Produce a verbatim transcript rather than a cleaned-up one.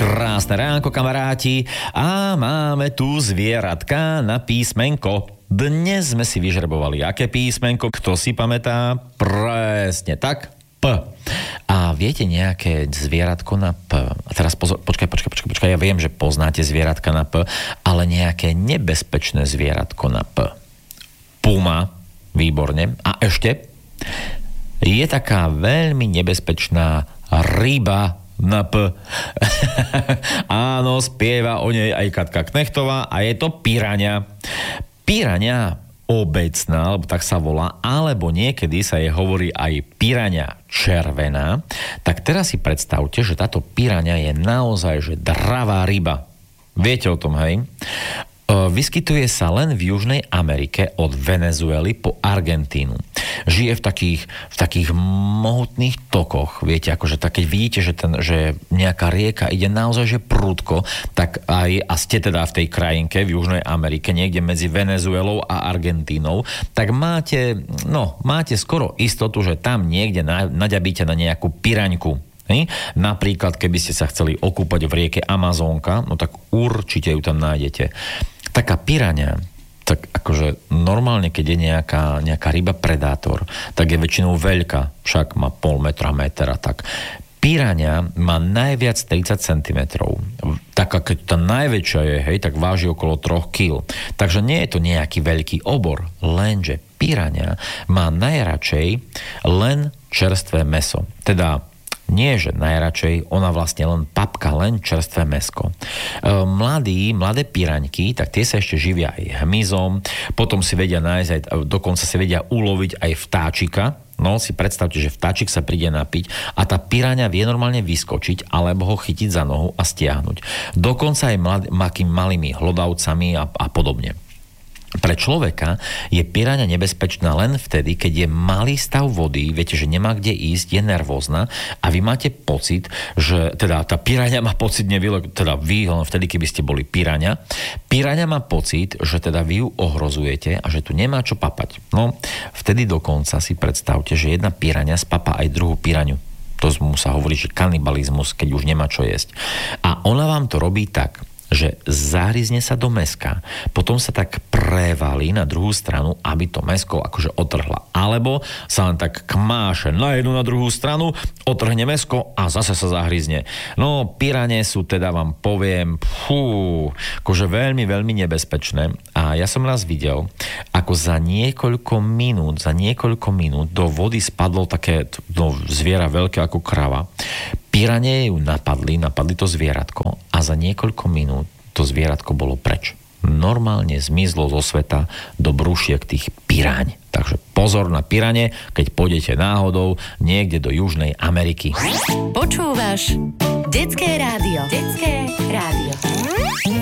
Krásne ránko, kamaráti, a máme tu zvieratka na písmenko. Dnes sme si vyžrebovali, aké písmenko, kto si pamätá? Presne tak, P. A viete nejaké zvieratko na P? A teraz pozor, počkaj, počkaj, počkaj, počkaj, ja viem, že poznáte zvieratka na P, ale nejaké nebezpečné zvieratko na P. Puma, výborne. A ešte je taká veľmi nebezpečná ryba na P. Áno, spieva o nej aj Katka Knechtová a je to piraňa. Piraňa obecná, alebo tak sa volá, alebo niekedy sa jej hovorí aj piraňa červená. Tak teraz si predstavte, že táto piraňa je naozaj že dravá ryba. Viete o tom, hej? Vyskytuje sa len v Južnej Amerike od Venezuely po Argentínu. Žije v takých, v takých mohutných tokoch. Viete, akože tak, keď vidíte, že, ten, že nejaká rieka ide naozaj že prudko, tak aj, a ste teda v tej krajinke v Južnej Amerike, niekde medzi Venezuelou a Argentínou, tak máte, no, máte skoro istotu, že tam niekde naďabíte na nejakú piraňku. Hej? Napríklad, keby ste sa chceli okúpať v rieke Amazónka, no tak určite ju tam nájdete. Taká piraňa, tak akože normálne, keď je nejaká, nejaká ryba predátor, tak je väčšinou veľká, však má pol metra, metra, tak. Piraňa má najviac tridsať centimetrov. Taká, keď tá najväčšia je, hej, tak váži okolo tri kilogramov. Takže nie je to nejaký veľký obor, lenže piraňa má najradšej len čerstvé mäso. Teda nie, že najradšej, ona vlastne len papka, len čerstvé mäsko. Mladí, mladé piraňky, tak tie sa ešte živia aj hmyzom, potom si vedia nájsť, aj, dokonca si vedia uloviť aj vtáčika. No si predstavte, že vtáčik sa príde napiť a tá piraňa vie normálne vyskočiť alebo ho chytiť za nohu a stiahnuť. Dokonca aj mladý, malými hlodavcami a, a podobne. Pre človeka je piraňa nebezpečná len vtedy, keď je malý stav vody, viete, že nemá kde ísť, je nervózna a vy máte pocit, že teda tá piraňa má pocit, nevyle, teda vy, len vtedy, keby ste boli piraňa, piraňa má pocit, že teda vy ju ohrozujete a že tu nemá čo papať. No, vtedy dokonca si predstavte, že jedna piraňa spapa aj druhú piraňu. To mu sa hovorí, že kanibalizmus, keď už nemá čo jesť. A ona vám to robí tak, že zahryzne sa do mäska, potom sa tak prevalí na druhú stranu, aby to mäsko akože otrhla. Alebo sa len tak kmáše na jednu, na druhú stranu, otrhne mäsko a zase sa zahryzne. No, pirane sú teda, vám poviem, fú, akože veľmi, veľmi nebezpečné. A ja som raz videl, ako za niekoľko minút, za niekoľko minút do vody spadlo také no, zviera veľké ako krava. Pirane ju napadli, napadli to zvieratko a za niekoľko minút to zvieratko bolo preč. Normálne zmizlo zo sveta do brúšiek tých piráň. Takže pozor na pirane, keď pôjdete náhodou niekde do Južnej Ameriky. Počúvaš Detské rádio. Detské rádio.